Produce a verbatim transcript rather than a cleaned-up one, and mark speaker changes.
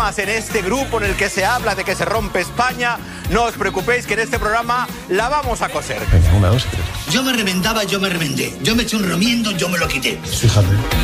Speaker 1: programas en este grupo en el que se habla de que se rompe España. No os preocupéis que en este programa la vamos a coser.
Speaker 2: Venga, una, dos, tres.
Speaker 3: Yo me reventaba, yo me reventé. Yo me eché un remiendo, yo me lo quité.
Speaker 2: Fíjate.